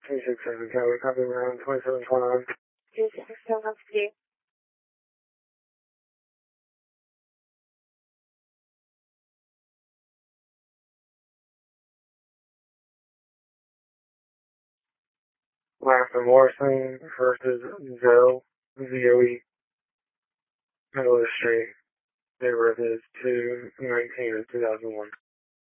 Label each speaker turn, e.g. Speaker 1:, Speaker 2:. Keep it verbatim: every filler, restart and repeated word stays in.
Speaker 1: two six seven, Cali, copy around twenty-seven twenty-one.
Speaker 2: two six seven, copy.
Speaker 1: Last and Morrison versus Zoe, Z O E, middle of the street. Date of birth is two nineteen of two thousand one.